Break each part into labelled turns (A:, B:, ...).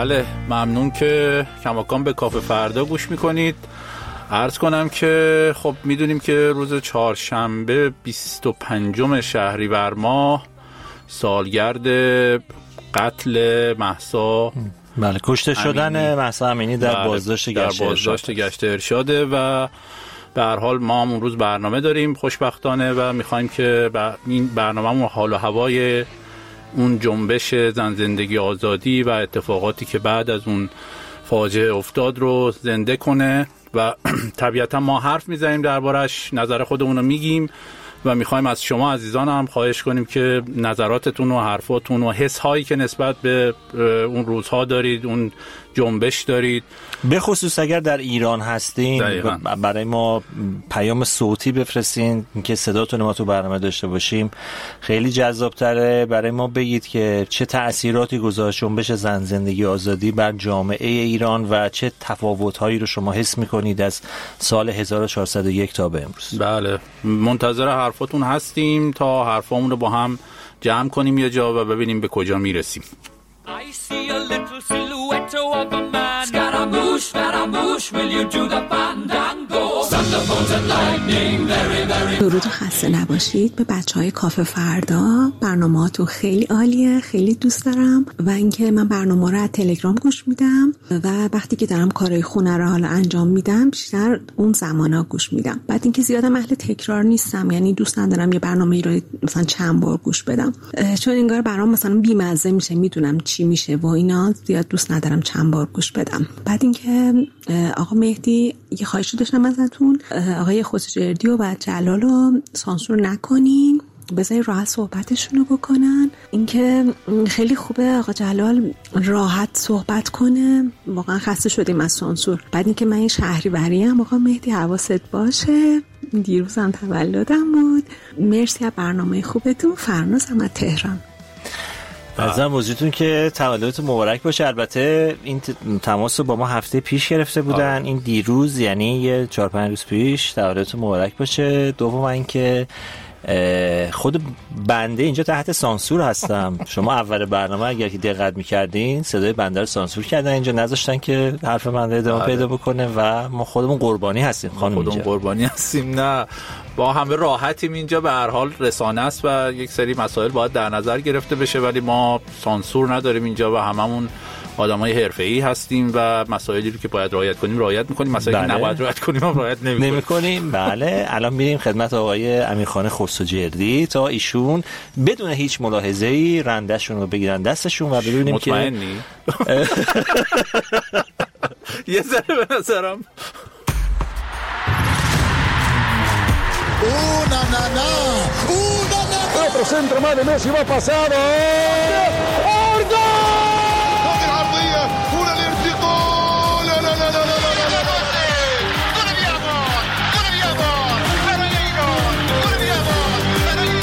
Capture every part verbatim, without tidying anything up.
A: بله، ممنون که کماکان به کافه فردا گوش میکنید. عرض کنم که خب میدونیم که روز چهارشنبه بیست و پنجم شهریور ماه سالگرد قتل مهسا
B: بله کشته شدن مهسا امینی در
A: بله
B: بازداشت گشت
A: در بازداشت گشت ارشاده و به هر حال ما هم اون روز برنامه داریم خوشبختانه و میخوایم که این برنامه‌مون حال و هوای اون جنبش زن زندگی آزادی و اتفاقاتی که بعد از اون فاجعه افتاد رو زنده کنه و طبیعتا ما حرف میزنیم دربارش، نظر خودمون رو میگیم و میخوایم از شما عزیزان هم خواهش کنیم که نظراتتون و حرفاتون و حس هایی که نسبت به اون روزها دارید، اون جنبش دارید،
B: به خصوص اگر در ایران هستین
A: دقیقا.
B: برای ما پیام صوتی بفرستین که صداتون ما تو برنامه داشته باشیم. خیلی جذابتره برای ما بگید که چه تأثیراتی گذاشت جنبش زن زندگی آزادی بر جامعه ایران و چه تفاوت‌هایی رو شما حس می‌کنید از سال هزار و چهارصد و یک تا به امروز.
A: بله، منتظر حرفاتون هستیم تا حرفامون رو با هم جمع کنیم یه جا و ببینیم به کجا میرسیم.
C: I see a little silhouette of a man. Scaramouche, Scaramouche, will you do the fandango? Thunderbolt and lightning, very, very.
D: درود و خسته نباشید به بچهای کافه فردا. برنامه‌هاتون خیلی عالیه، خیلی دوست دارم و اینکه من برنامه رو از تلگرام گوش میدم و وقتی که دارم کارهای خونه رو حالا انجام میدم بیشتر اون زمانا گوش میدم. بعد اینکه زیادم اهل تکرار نیستم، یعنی دوست ندارم یه برنامه‌ای رو مثلا چند بار گوش بدم چون انگار برام مثلا بی‌مزه میشه، میدونم چی میشه و اینا، زیاد دوست ندارم چند بار گوش بدم. بعد اینکه آقا مهدی یه خواهشی داشتم ازتون، آقای خوسجردی و جلال رو سانسور نکنین، بذارید راحت صحبتشون رو بکنن. اینکه خیلی خوبه آقا جلال راحت صحبت کنه، واقعا خسته شدیم از سانسور. بعد اینکه من این شهریوری ام، آقا مهدی حواست باشه، دیروزم تولدم بود. مرسی از برنامه خوبتون. فرنازم از تهران.
B: عزیزم موضوعتون که تولدتون مبارک باشه. البته این تماس رو با ما هفته پیش گرفته بودن آه. این دیروز یعنی یه چهار پنج روز پیش. تولدتون مبارک باشه. دوم اینکه خود بنده اینجا تحت سانسور هستم. شما اول برنامه اگر که دقت می‌کردین صدای بنده رو سانسور کردن، اینجا نذاشتن که حرف بنده ادامه پیدا بکنه و ما خودمون قربانی هستیم. خانم
A: خودمون قربانی هستیم. نه با همه راحتیم اینجا، به هر حال رسانه است و یک سری مسائل باید در نظر گرفته بشه، ولی ما سانسور نداریم اینجا و هممون آدمای حرفه‌ای هستیم و مسائلی رو که باید رعایت کنیم رعایت می‌کنیم، مسائلی
B: بله.
A: که نباید رعایت کنیم هم رعایت نمی‌کنیم.
B: نمی‌کنیم. بله الان میریم خدمت آقای امیرخان خسروجردی تا ایشون بدون هیچ ملاحظه‌ای رنده‌شون رو بگیرن دستشون و ببینیم که
A: مطمئنی؟ یه ذره به نظرم
E: Una nana, una nana.
F: Otro centro más de Messi va pasado. ¡Ordo!
E: هذه العرضية هنا الارتقاء. لا لا لا لا لا لا لا لا. Gol di Amor, gol di Amor. Fernandinho, gol di Amor.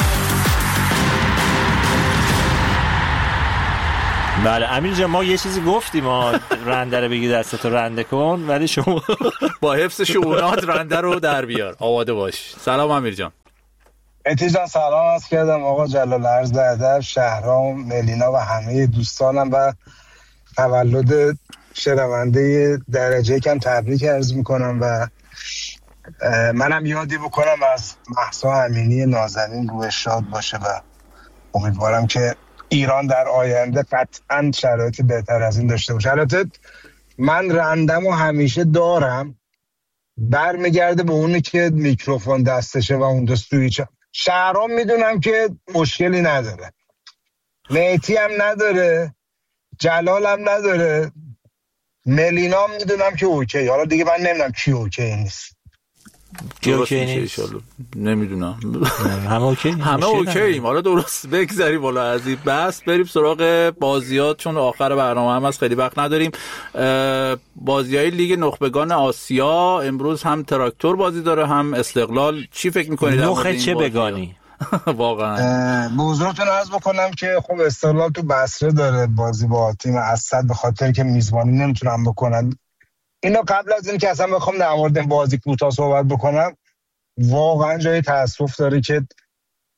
B: بله امیر جان ما یه چیزی گفتیم ما رنده رو بگی دستتو رنده کن، ولی شما
A: با حفظ شعونات رنده رو در بیار. آماده باش. سلام امیر جان.
G: مهدی جان سلام عرض کردم. آقا جلال عرض ادب، شهرام، ملینا و همه دوستانم و تولد شنونده درجه کم تبریک عرض میکنم و منم یادی بکنم از مهسا امینی نازنین روح شاد باشه و امیدوارم که ایران در آینده قطعاً شرایط بهتر از این داشته باشه. البته من رندم و همیشه دارم، برمیگرده به اونی که میکروفون دستشه و اون دستویی چه شهرام میدونم که مشکلی نداره، مهدی هم نداره، جلال هم نداره، ملینا هم میدونم که اوکی. حالا دیگه من نمیدونم کی اوکی نیست.
B: کی اوکی نیست
A: نمیدونم.
B: همه اوکی
A: همه اوکییم. حالا درست بگذاریم والا از این بس بریم سراغ بازیات، چون آخر برنامه هم از خیلی وقت نداریم. بازیای لیگ نخبگان آسیا امروز هم تراکتور بازی داره هم استقلال. چی فکر می‌کنید؟
B: نخه چه بگانی
G: واقعا به حضورتون عرض بکنم که خب استقلال تو بصره داره بازی با تیم اسد، به خاطر که میزبانی نمیتونن بکنن. اینا قبل از این که اصلا بخوام در مورد بازی کوتاه صحبت بکنم، واقعا جای تأسف داره که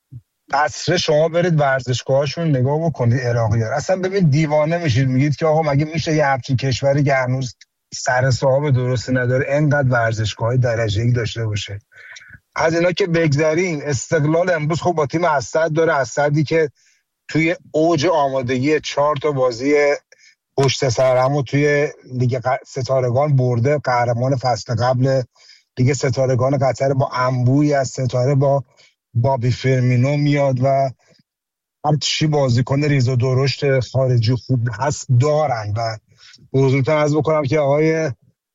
G: قصر شما برید ورزشگاهاشون نگاه بکنید عراقی‌ها، اصلا ببین دیوانه میشید، میگید که آقا مگه میشه یه همچین کشوری که هنوز سر صاحب درستی نداره اینقدر ورزشگاه درجه یک داشته باشه. از اینا که بگذریم، استقلال امروز خب با تیم اسد داره، اسدی که توی اوج آمادگی چهار تا بازی پشت سر هم و توی لیگ ستارگان برده، قهرمان فصل قبل لیگ ستارگان قطر با انبوی از ستاره با بابی فرمینو میاد و هر چی بازیکن ریز و درشت خارجی خوب هست دارن و حضورتون عرض بکنم که آقای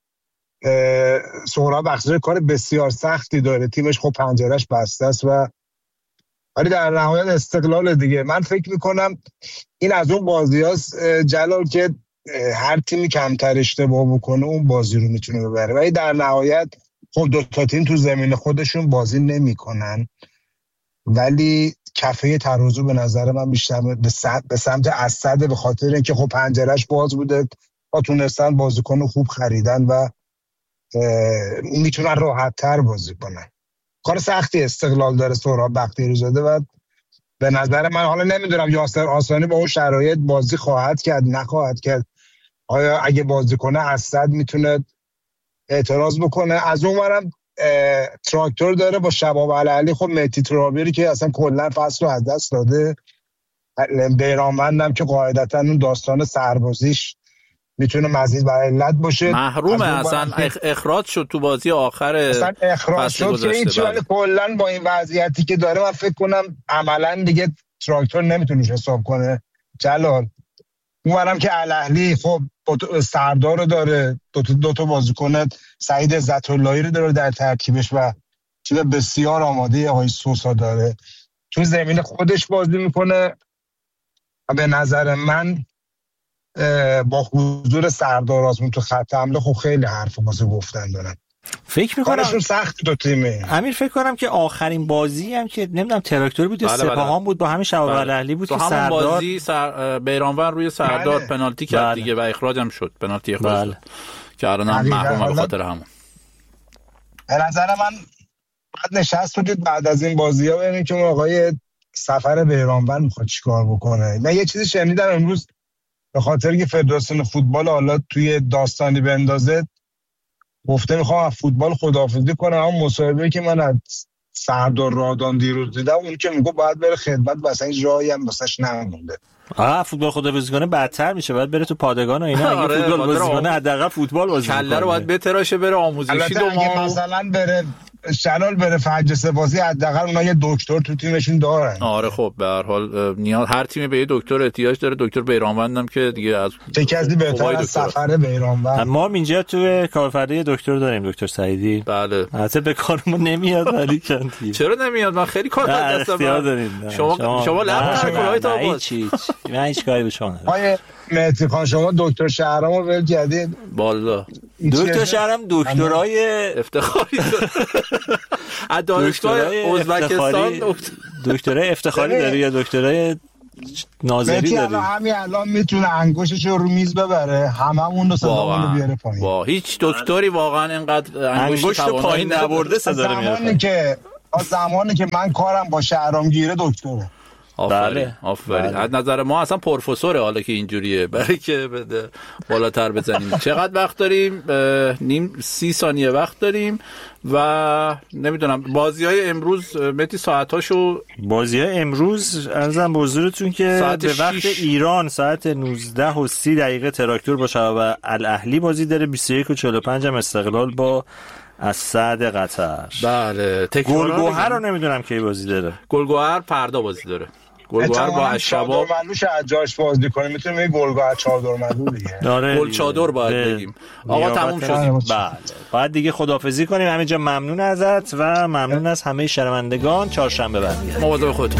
G: سهراب بخشی کار بسیار سختی داره، تیمش خب پنجرهش بسته است و ولی در نهایت استقلال دیگه. من فکر میکنم این از اون بازی هاست جلال که هر تیمی کمتر اشتباه بکنه اون بازی رو میتونه ببره، ولی در نهایت خب دو تا تیم تو زمین خودشون بازی نمیکنن، ولی کفه ترازو به نظر من بیشتر به سمت اسد، به خاطر اینکه خب پنجرهش باز بوده و تونستن بازیکن خوب خریدن و میتونن راحت تر بازی کنن. کار سختی استقلال داره سهراب بختیاری زاده و به نظر من، حالا نمیدونم یاسر آسانی با اون شرایط بازی خواهد کرد نخواهد کرد، آیا اگه بازی کنه اسد میتونه اعتراض بکنه. از اون ورم تراکتور داره با شباب العلی، خب مهدی ترابیری که اصلا کلا فصل رو از دست داده، بیرانوندم که قاعدتا اون داستان سربازیش میتونه مزید بر علت باشه،
A: محرومه اصلا اخراج شد تو بازی آخر
G: اصلا اخراج شد که این چیزی کلا با این وضعیتی که داره من فکر کنم عملا دیگه تراکتور نمیتونه حساب کنه. جلال اونورم که الاهلی خب سردار رو داره، دو تا دو تا بازیکن سعید عزت اللهی رو داره در ترکیبش و تیم بسیار آماده آقای سوسا داره، تو زمین خودش بازی میکنه و به نظر من با حضور سردار آزمون تو خط حمله خب خیلی حرف واسه گفتن دارن.
B: فکر می‌کنم
G: کارشون سخت دو تیمه.
B: امیر فکر کنم که آخرین بازی هم که نمیدونم تراکتور بود یا
A: بله
B: سپاهان
A: بله.
B: بود با همین شباب
A: بله.
B: الاهلی بود
A: تو
B: که
A: همون
B: سردار
A: بازی سر... بیرانوند روی سردار
G: بله.
A: پنالتی کرد
B: بله.
A: دیگه و اخراج هم شد، پنالتی اخراج
B: بله.
A: شد که الان هم محروم به خاطر همون.
G: به نظر من بعد نشست بودید بعد از این بازی‌ها ببینیم که آقای سفر بیرانوند میخواد چیکار بکنه. من یه چیزی شنیدم امروز به خاطر که فدراسیون فوتبال حالا توی داستانی بندازه گفته میخوام از فوتبال خداحافظی کنم، اما مصاحبه‌ای که من از سردار رادان دیروز دیدم اون که میگه باید بره خدمت و اصلا جایی هم واسش نمونده.
B: آها فوتبال خداحافظی کنه بدتر میشه، باید بره تو پادگان و اینا. اگه فوتبال بازی کنه حداقل فوتبال بازی کنه،
A: کله رو باید بتراشه بره آموزشی دو
G: ماه مثلا بره شلال بره فجر بازی، حداقل اونها یه دکتر تو تیمشون دارن.
A: آره خب به هر حال نیاز هر تیمی به یه دکتر احتیاج داره. دکتر بیرانوندم که دیگه از
G: کسی بهتر از سفر بیرانوند.
B: ما اینجا تو کارفرده دکتر داریم، دکتر سعیدی.
A: بله
B: البته به کارمون نمیاد ولی کنتی.
A: چرا نمیاد؟ من خیلی کار دستم. شما شما لب کلایتون باز.
B: هیچ من هیچ کاری به شما ندارم.
G: آیه مهدی خان شما دکتر شهرامو ول کردید.
A: والا
B: دکتر شهرام دکترای
A: افتخاری از دانشگاه ازبکستان
B: دکترای افتخاری داره یا دکترای ناظری داری؟
G: همین الان میتونه انگشتش رو میز ببره هممون رو صدامون رو بیاره پایین.
A: وا هیچ دکتری واقعا اینقدر انگشت
B: پایین نبرده صدا رو میاره.
G: زمانی که زمانی که من کارم با شهرام گیره دکتره.
A: آفرین آفرین. از نظر ما اصلا پروفسوره حالا که اینجوریه، برای که بالاتر بزنیم. چقدر وقت داریم؟ نیم سی ثانیه وقت داریم و نمیدونم بازی‌های امروز متی ساعتاشو
B: بازی‌های امروز ارزم به حضورتون که به وقت شیش. ایران ساعت نوزده و سی دقیقه تراکتور با شباب الاهلی بازی داره، بیست و یک و چهل و پنج هم استقلال با اسد قطر.
A: بله
B: گلگوهر رو نمیدونم کی بازی داره.
A: گلگوهر فردا بازی داره. گلگوهر با اشباب
G: ملوش از جاش بازی کنه، میتونه بگه گلگوهر چادر ملو دیگه.
A: گل چادر باید بگیم. آقا تموم شد.
B: بله بعد دیگه خداحافظی کنیم. همینجا ممنون ازت و ممنون از همه شنوندگان. چهارشنبه بعد
A: مواظب خودتون.